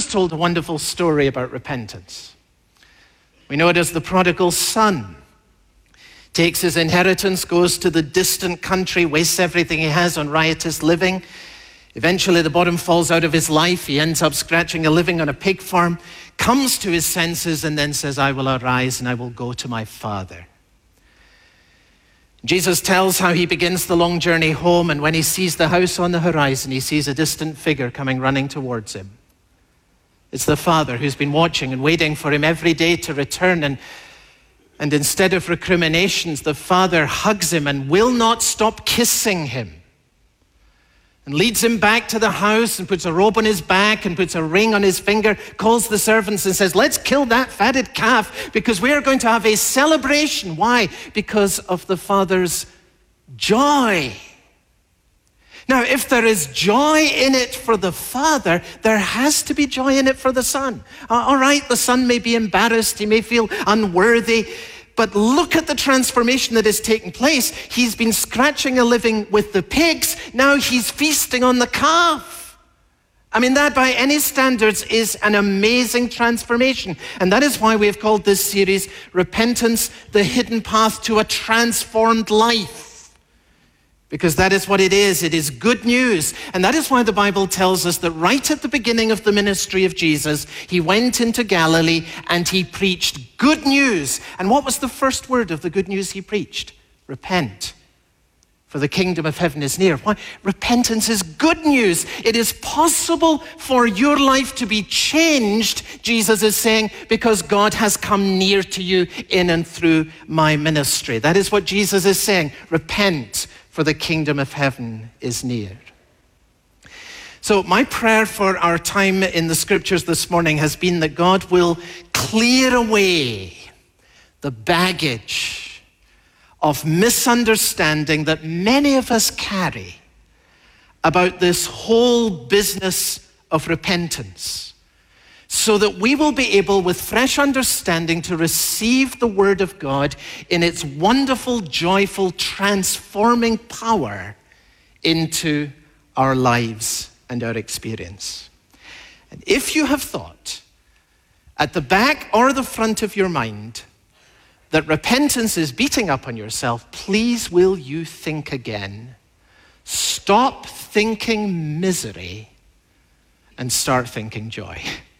Jesus told a wonderful story about repentance. We know it as the prodigal son. Takes his inheritance, goes to the distant country, wastes everything he has on riotous living. Eventually, the bottom falls out of his life. He ends up scratching a living on a pig farm, comes to his senses, and then says, I will arise and I will go to my father. Jesus tells how he begins the long journey home, and when he sees the house on the horizon, he sees a distant figure coming running towards him. It's the father who's been watching and waiting for him every day to return, and instead of recriminations, the father hugs him and will not stop kissing him, and leads him back to the house and puts a robe on his back and puts a ring on his finger, calls the servants and says, let's kill that fatted calf because we are going to have a celebration. Why? Because of the father's joy. Now, if there is joy in it for the father, there has to be joy in it for the son. All right, the son may be embarrassed, he may feel unworthy, but look at the transformation that has taken place. He's been scratching a living with the pigs. Now he's feasting on the calf. I mean, that by any standards is an amazing transformation. And that is why we have called this series, Repentance, the Hidden Path to a Transformed Life. Because that is what it is. It is good news. And that is why the Bible tells us that right at the beginning of the ministry of Jesus, he went into Galilee and he preached good news. And what was the first word of the good news he preached? Repent, for the kingdom of heaven is near. Why? Repentance is good news. It is possible for your life to be changed, Jesus is saying, because God has come near to you in and through my ministry. That is what Jesus is saying. Repent, for the kingdom of heaven is near. So my prayer for our time in the scriptures this morning has been that God will clear away the baggage of misunderstanding that many of us carry about this whole business of repentance, so that we will be able, with fresh understanding, to receive the word of God in its wonderful, joyful, transforming power into our lives and our experience. And if you have thought, at the back or the front of your mind, that repentance is beating up on yourself, please will you think again. Stop thinking misery and start thinking joy.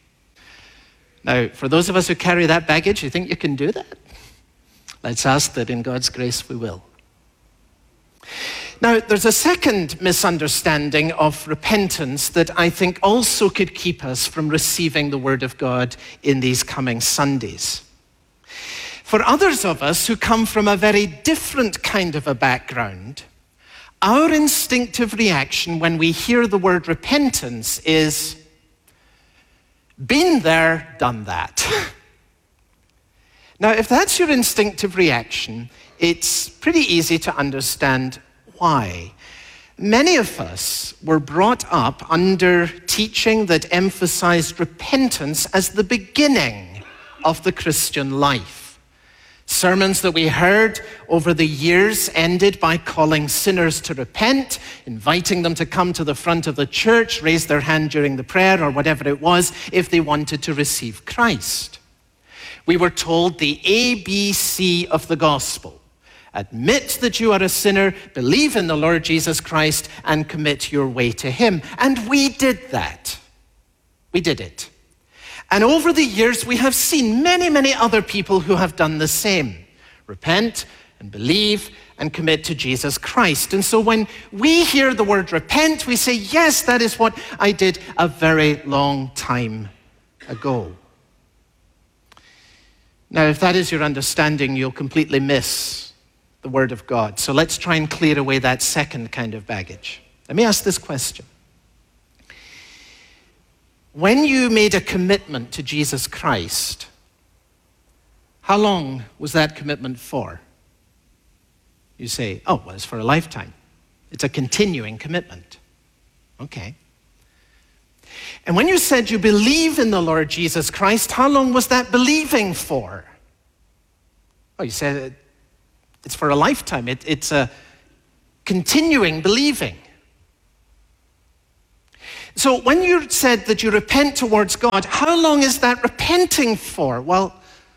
Now, for those of us who carry that baggage, you think you can do that? Let's ask that in God's grace we will. Now, there's a second misunderstanding of repentance that I think also could keep us from receiving the word of God in these coming Sundays. For others of us who come from a very different kind of a background, our instinctive reaction when we hear the word repentance is, been there, done that. Now, if that's your instinctive reaction, it's pretty easy to understand why. Many of us were brought up under teaching that emphasized repentance as the beginning of the Christian life. Sermons that we heard over the years ended by calling sinners to repent, inviting them to come to the front of the church, raise their hand during the prayer or whatever it was if they wanted to receive Christ. We were told the ABC of the gospel. Admit that you are a sinner, believe in the Lord Jesus Christ, and commit your way to him. And we did that. We did it. And over the years, we have seen many, many other people who have done the same. Repent and believe and commit to Jesus Christ. And so when we hear the word repent, we say, yes, that is what I did a very long time ago. Now, if that is your understanding, you'll completely miss the word of God. So let's try and clear away that second kind of baggage. Let me ask this question. When you made a commitment to Jesus Christ, how long was that commitment for? You say, oh, well, it's for a lifetime. It's a continuing commitment. Okay. And when you said you believe in the Lord Jesus Christ, how long was that believing for? Oh, you said it's for a lifetime. It's a continuing believing. So when you said that you repent towards God, how long is that repenting for? Well,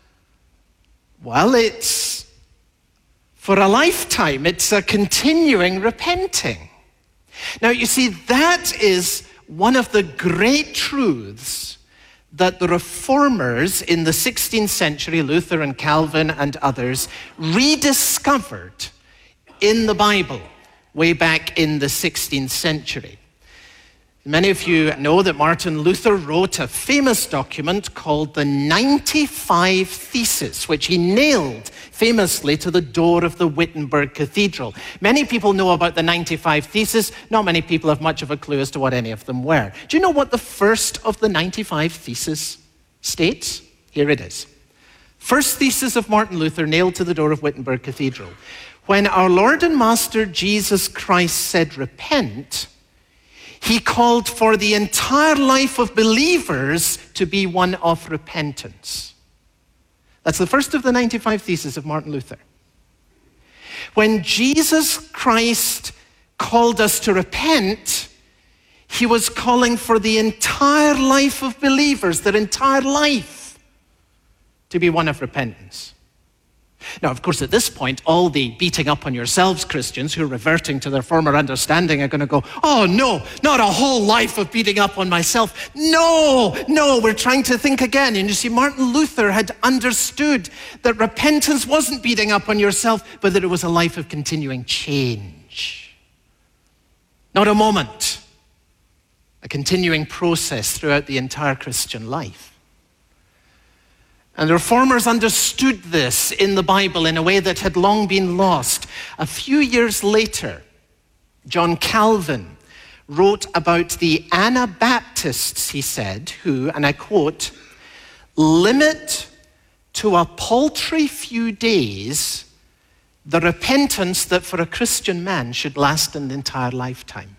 it's for a lifetime. It's a continuing repenting. Now, you see, that is one of the great truths that the reformers in the 16th century, Luther and Calvin and others, rediscovered in the Bible way back in the 16th century. Many of you know that Martin Luther wrote a famous document called the 95 Theses, which he nailed famously to the door of the Wittenberg Cathedral. Many people know about the 95 Theses. Not many people have much of a clue as to what any of them were. Do you know what the first of the 95 Theses states? Here it is. First thesis of Martin Luther, nailed to the door of Wittenberg Cathedral. When our Lord and Master Jesus Christ said, repent, he called for the entire life of believers to be one of repentance. That's the first of the 95 Theses of Martin Luther. When Jesus Christ called us to repent, he was calling for the entire life of believers, their entire life, to be one of repentance. Now, of course, at this point, all the beating up on yourselves Christians who are reverting to their former understanding are going to go, oh, no, not a whole life of beating up on myself. No, we're trying to think again. And you see, Martin Luther had understood that repentance wasn't beating up on yourself, but that it was a life of continuing change. Not a moment, a continuing process throughout the entire Christian life. And the reformers understood this in the Bible in a way that had long been lost. A few years later, John Calvin wrote about the Anabaptists, he said, who, and I quote, limit to a paltry few days the repentance that for a Christian man should last an entire lifetime.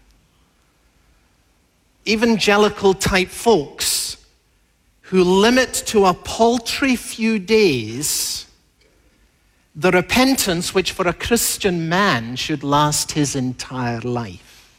Evangelical type folks who limit to a paltry few days the repentance which for a Christian man should last his entire life.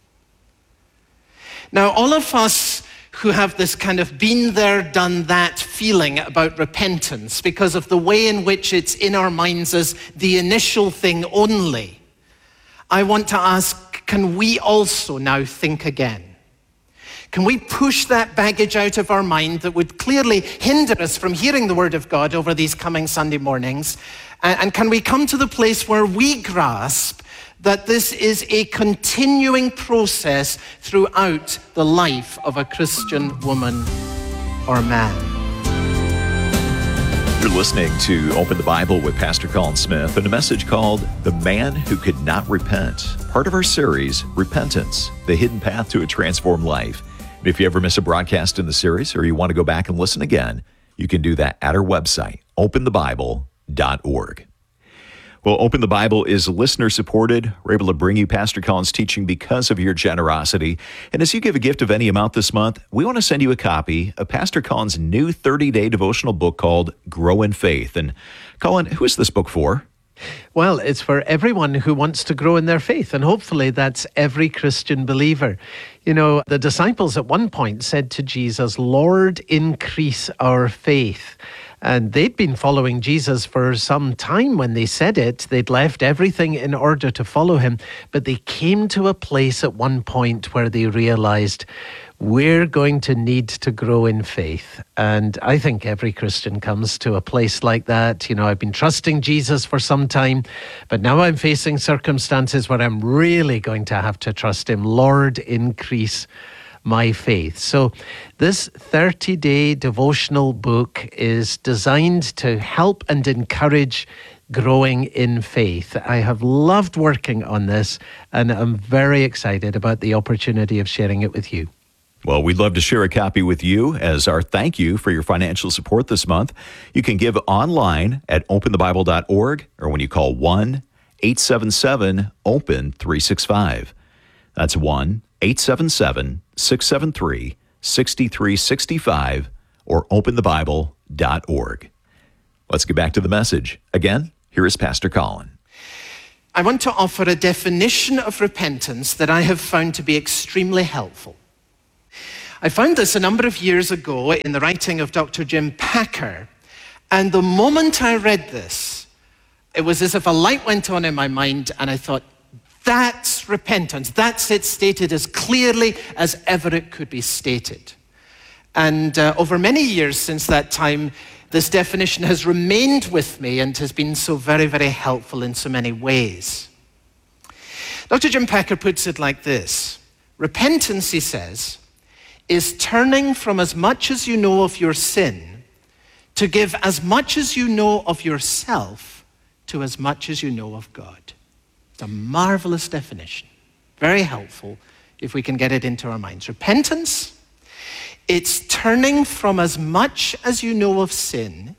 Now, all of us who have this kind of been there, done that feeling about repentance because of the way in which it's in our minds as the initial thing only, I want to ask, can we also now think again? Can we push that baggage out of our mind that would clearly hinder us from hearing the Word of God over these coming Sunday mornings? And can we come to the place where we grasp that this is a continuing process throughout the life of a Christian woman or man? You're listening to Open the Bible with Pastor Colin Smith and a message called The Man Who Could Not Repent, part of our series, Repentance, the Hidden Path to a Transformed Life. If you ever miss a broadcast in the series or you want to go back and listen again, you can do that at our website, openthebible.org. Well, Open the Bible is listener-supported. We're able to bring you Pastor Colin's teaching because of your generosity. And as you give a gift of any amount this month, we want to send you a copy of Pastor Colin's new 30-day devotional book called Grow in Faith. And Colin, who is this book for? Well, it's for everyone who wants to grow in their faith, and hopefully that's every Christian believer. You know, the disciples at one point said to Jesus, Lord, increase our faith. And they'd been following Jesus for some time when they said it. They'd left everything in order to follow him. But they came to a place at one point where they realized, we're going to need to grow in faith. And I think every Christian comes to a place like that. You know, I've been trusting Jesus for some time, but now I'm facing circumstances where I'm really going to have to trust him. Lord, increase my faith. So this 30-day devotional book is designed to help and encourage growing in faith. I have loved working on this, and I'm very excited about the opportunity of sharing it with you. Well, we'd love to share a copy with you as our thank you for your financial support this month. You can give online at openthebible.org or when you call 1-877-OPEN-365. That's 1-877-673-6365 or openthebible.org. Let's get back to the message. Again, here is Pastor Colin. I want to offer a definition of repentance that I have found to be extremely helpful. I found this a number of years ago in the writing of Dr. Jim Packer, and the moment I read this, it was as if a light went on in my mind, and I thought, that's repentance. That's it stated as clearly as ever it could be stated. And over many years since that time, this definition has remained with me and has been so very, very helpful in so many ways. Dr. Jim Packer puts it like this. Repentance, he says, is turning from as much as you know of your sin to give as much as you know of yourself to as much as you know of God. It's a marvelous definition. Very helpful if we can get it into our minds. Repentance, it's turning from as much as you know of sin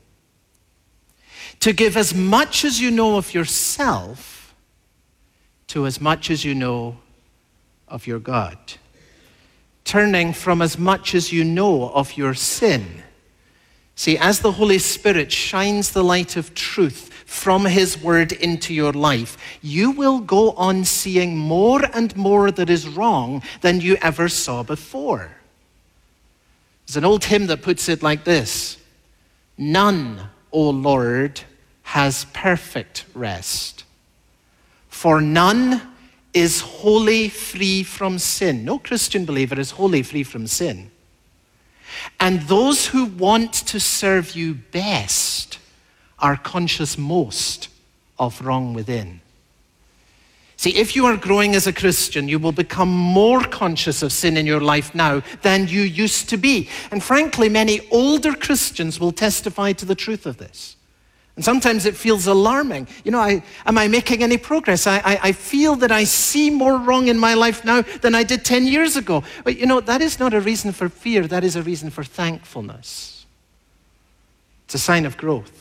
to give as much as you know of yourself to as much as you know of your God. Turning from as much as you know of your sin. See, as the Holy Spirit shines the light of truth from His Word into your life, you will go on seeing more and more that is wrong than you ever saw before. There's an old hymn that puts it like this. None, O Lord, has perfect rest, for none is wholly free from sin. No Christian believer is wholly free from sin. And those who want to serve you best are conscious most of wrong within. See, if you are growing as a Christian, you will become more conscious of sin in your life now than you used to be. And frankly, many older Christians will testify to the truth of this. And sometimes it feels alarming. You know, am I making any progress? I feel that I see more wrong in my life now than I did 10 years ago. But you know, that is not a reason for fear. That is a reason for thankfulness. It's a sign of growth.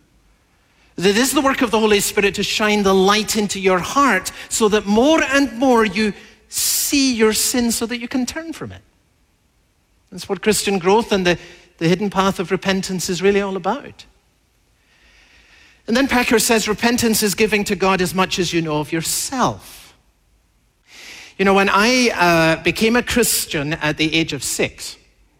It is the work of the Holy Spirit to shine the light into your heart so that more and more you see your sin so that you can turn from it. That's what Christian growth and the hidden path of repentance is really all about. And then Packer says repentance is giving to God as much as you know of yourself. You know, when I became a Christian at the age of 6,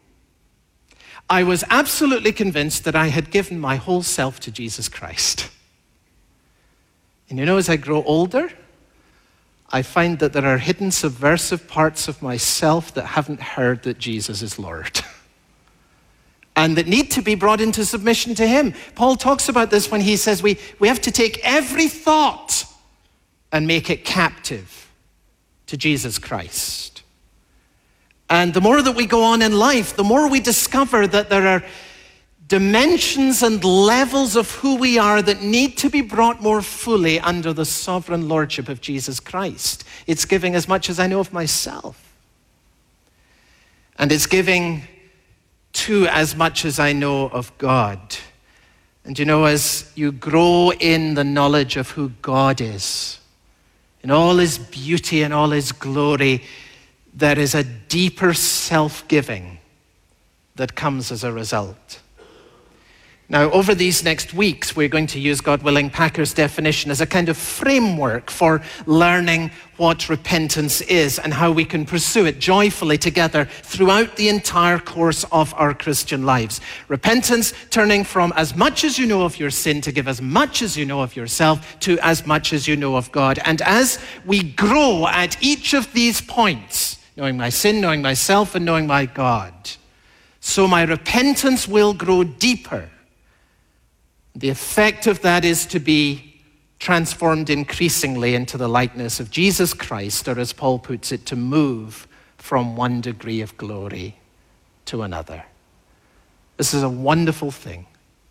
I was absolutely convinced that I had given my whole self to Jesus Christ. And you know, as I grow older, I find that there are hidden subversive parts of myself that haven't heard that Jesus is Lord and that need to be brought into submission to Him. Paul talks about this when he says we have to take every thought and make it captive to Jesus Christ. And the more that we go on in life, the more we discover that there are dimensions and levels of who we are that need to be brought more fully under the sovereign lordship of Jesus Christ. It's giving as much as I know of myself. And it's giving to as much as I know of God. And you know, as you grow in the knowledge of who God is, in all His beauty and all His glory, there is a deeper self-giving that comes as a result. Now, over these next weeks, we're going to use, God willing, Packer's definition as a kind of framework for learning what repentance is and how we can pursue it joyfully together throughout the entire course of our Christian lives. Repentance, turning from as much as you know of your sin to give as much as you know of yourself to as much as you know of God. And as we grow at each of these points, knowing my sin, knowing myself, and knowing my God, so my repentance will grow deeper. The effect of that is to be transformed increasingly into the likeness of Jesus Christ, or as Paul puts it, to move from one degree of glory to another. This is a wonderful thing.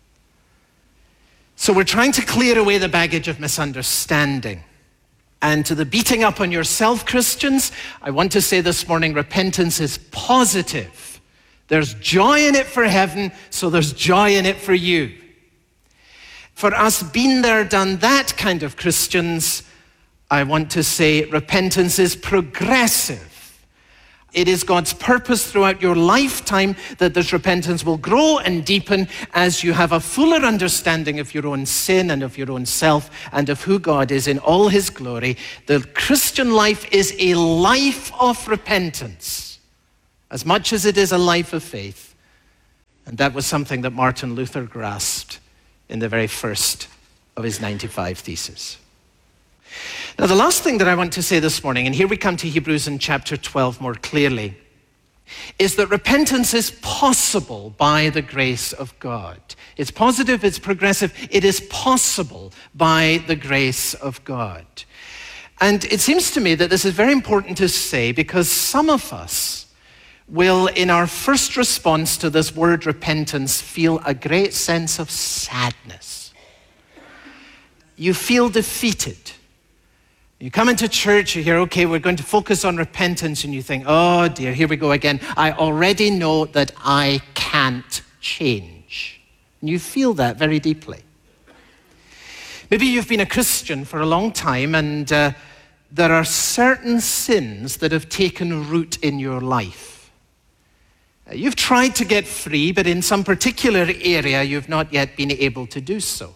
So we're trying to clear away the baggage of misunderstanding. And to the beating up on yourself, Christians, I want to say this morning, repentance is positive. There's joy in it for heaven, so there's joy in it for you. For us been there, done that kind of Christians, I want to say repentance is progressive. It is God's purpose throughout your lifetime that this repentance will grow and deepen as you have a fuller understanding of your own sin and of your own self and of who God is in all His glory. The Christian life is a life of repentance. as much as it is a life of faith. And that was something that Martin Luther grasped in the very first of his 95 Theses. Now, the last thing that I want to say this morning, and here we come to Hebrews in chapter 12 more clearly, is that repentance is possible by the grace of God. It's positive, it's progressive, it is possible by the grace of God. And it seems to me that this is very important to say because some of us will, in our first response to this word repentance, feel a great sense of sadness. You feel defeated. You come into church, you hear, okay, we're going to focus on repentance, and you think, oh dear, here we go again. I already know that I can't change. And you feel that very deeply. Maybe you've been a Christian for a long time, and there are certain sins that have taken root in your life. You've tried to get free, but in some particular area, you've not yet been able to do so.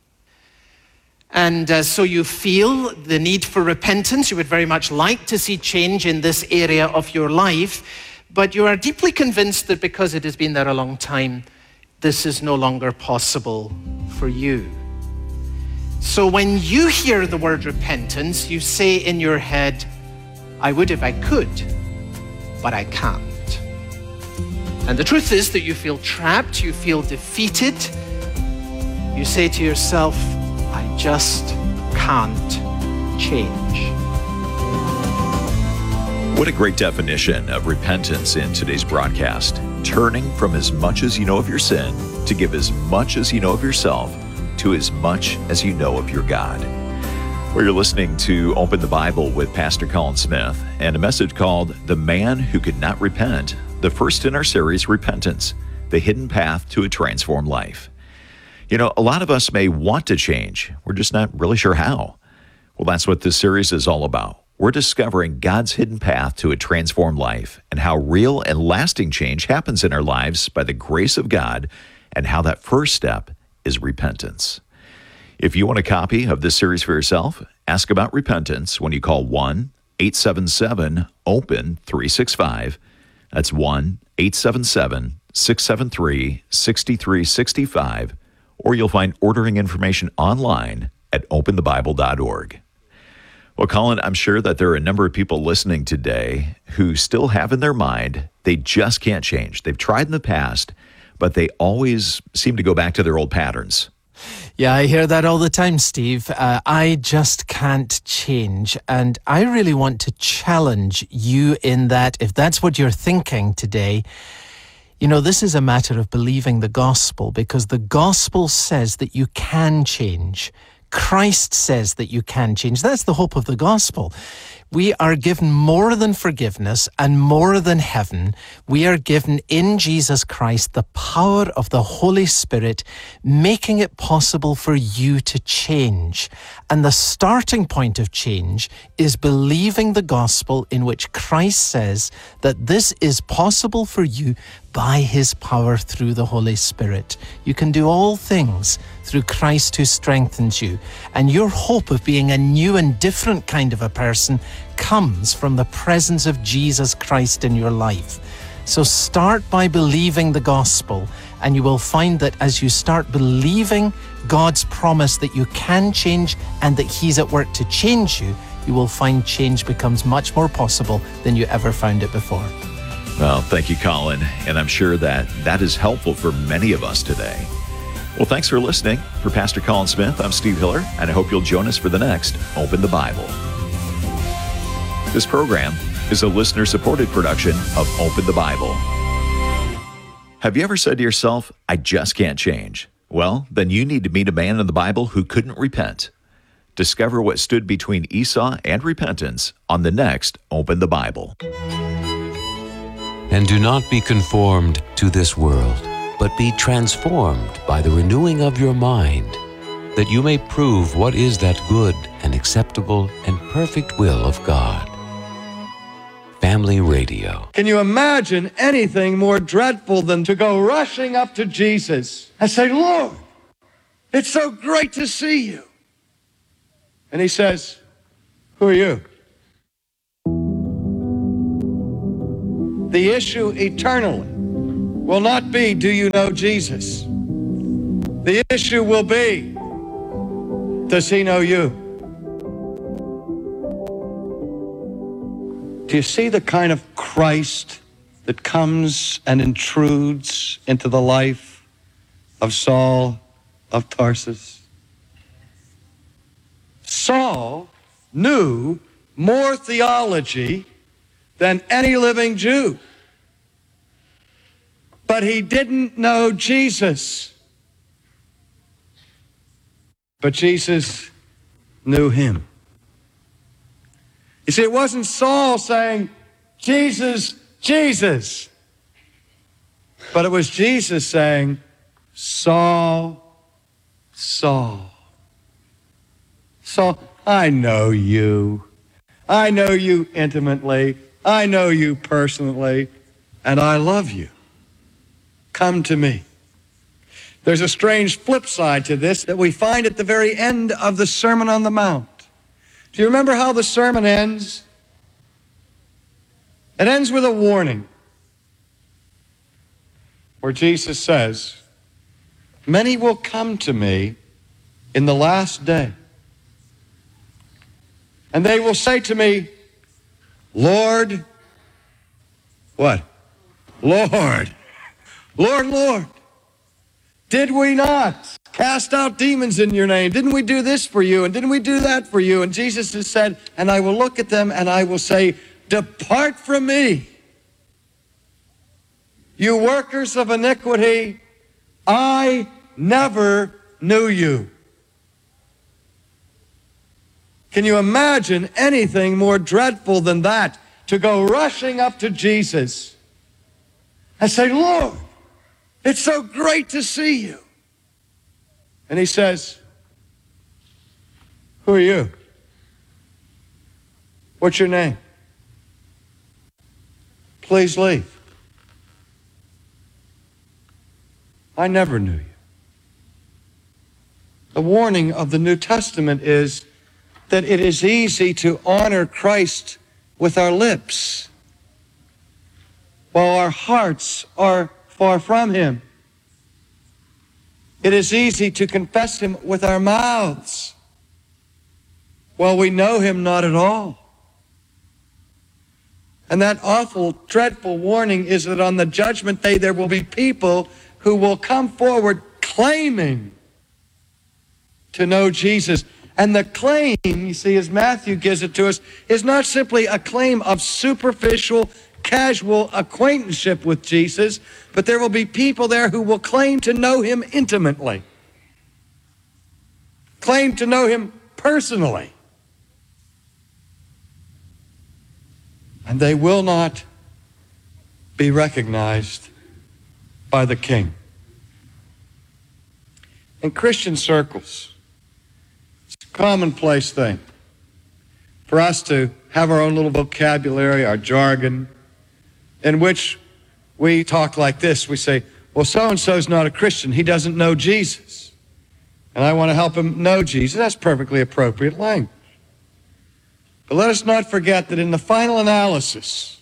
And so you feel the need for repentance. You would very much like to see change in this area of your life, but you are deeply convinced that because it has been there a long time, this is no longer possible for you. So when you hear the word repentance, you say in your head, I would if I could, but I can't. And the truth is that you feel trapped, you feel defeated. You say to yourself, I just can't change. What a great definition of repentance in today's broadcast. Turning from as much as you know of your sin to give as much as you know of yourself to as much as you know of your God. Well, you're listening to Open the Bible with Pastor Colin Smith and a message called The Man Who Could Not Repent, the first in our series, Repentance, the Hidden Path to a Transformed Life. You know, a lot of us may want to change. We're just not really sure how. Well, that's what this series is all about. We're discovering God's hidden path to a transformed life and how real and lasting change happens in our lives by the grace of God and how that first step is repentance. If you want a copy of this series for yourself, ask about repentance when you call 1-877-OPEN-365. That's 1-877-673-6365. Or you'll find ordering information online at openthebible.org. Well, Colin, I'm sure that there are a number of people listening today who still have in their mind they just can't change. They've tried in the past, but they always seem to go back to their old patterns. Yeah, I hear that all the time, Steve. I just can't change. And I really want to challenge you in that, if that's what you're thinking today, you know, this is a matter of believing the gospel, because the gospel says that you can change. Christ says that you can change. That's the hope of the gospel. We are given more than forgiveness and more than heaven. We are given in Jesus Christ the power of the Holy Spirit, making it possible for you to change. And the starting point of change is believing the gospel, in which Christ says that this is possible for you by his power through the Holy Spirit. You can do all things through Christ who strengthens you. And your hope of being a new and different kind of a person comes from the presence of Jesus Christ in your life. So start by believing the gospel, and you will find that as you start believing God's promise that you can change and that he's at work to change you, you will find change becomes much more possible than you ever found it before. Well, thank you, Colin, and I'm sure that is helpful for many of us today. Well, thanks for listening. For Pastor Colin Smith, I'm Steve Hiller, and I hope you'll join us for the next Open the Bible. This program is a listener-supported production of Open the Bible. Have you ever said to yourself, I just can't change? Well, then you need to meet a man in the Bible who couldn't repent. Discover what stood between Esau and repentance on the next Open the Bible. And do not be conformed to this world, but be transformed by the renewing of your mind, that you may prove what is that good and acceptable and perfect will of God. Family Radio. Can you imagine anything more dreadful than to go rushing up to Jesus and say, Lord, it's so great to see you. And he says, who are you? The issue eternally will not be, do you know Jesus? The issue will be, does he know you? Do you see the kind of Christ that comes and intrudes into the life of Saul of Tarsus? Saul knew more theology than any living Jew, but he didn't know Jesus. But Jesus knew him. You see, it wasn't Saul saying, Jesus, Jesus, but it was Jesus saying, Saul, Saul. Saul, I know you. I know you intimately. I know you personally, and I love you. Come to me. There's a strange flip side to this that we find at the very end of the Sermon on the Mount. Do you remember how the sermon ends? It ends with a warning where Jesus says, many will come to me in the last day, and they will say to me, Lord, what? Lord, Lord, Lord, did we not cast out demons in your name? Didn't we do this for you? And didn't we do that for you? And Jesus has said, and I will look at them and I will say, depart from me, you workers of iniquity, I never knew you. Can you imagine anything more dreadful than that? To go rushing up to Jesus and say, Lord, it's so great to see you. And he says, who are you? What's your name? Please leave. I never knew you. The warning of the New Testament is that it is easy to honor Christ with our lips, while our hearts are far from him. It is easy to confess him with our mouths, while we know him not at all. And that awful, dreadful warning is that on the judgment day there will be people who will come forward claiming to know Jesus. And the claim, you see, as Matthew gives it to us, is not simply a claim of superficial, casual acquaintanceship with Jesus, but there will be people there who will claim to know him intimately, claim to know him personally. And they will not be recognized by the King. In Christian circles, commonplace thing for us to have our own little vocabulary, our jargon, in which we talk like this. We say, well, so-and-so's not a Christian. He doesn't know Jesus. And I want to help him know Jesus. That's perfectly appropriate language. But let us not forget that in the final analysis,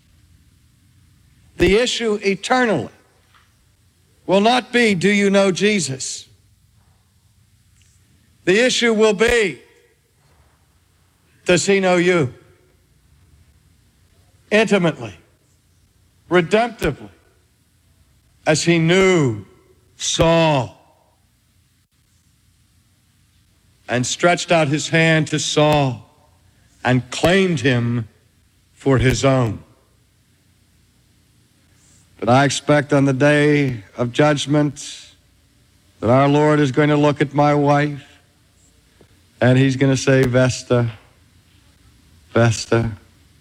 the issue eternally will not be, do you know Jesus? The issue will be, does he know you? Intimately, redemptively, as he knew Saul and stretched out his hand to Saul and claimed him for his own. But I expect on the day of judgment that our Lord is going to look at my wife and he's going to say, Vesta, Vesta,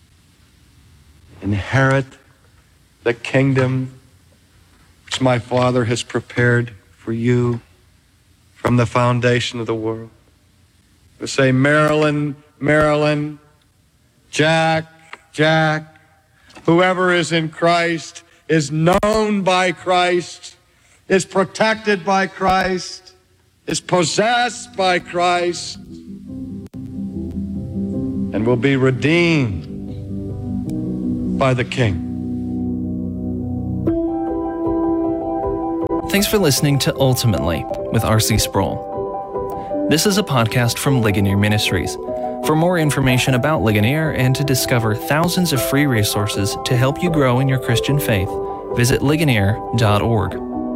inherit the kingdom which my Father has prepared for you from the foundation of the world. He'll say, Marilyn, Marilyn, Jack, Jack, whoever is in Christ is known by Christ, is protected by Christ, is possessed by Christ, and will be redeemed by the King. Thanks for listening to Ultimately with R.C. Sproul. This is a podcast from Ligonier Ministries. For more information about Ligonier and to discover thousands of free resources to help you grow in your Christian faith, visit ligonier.org.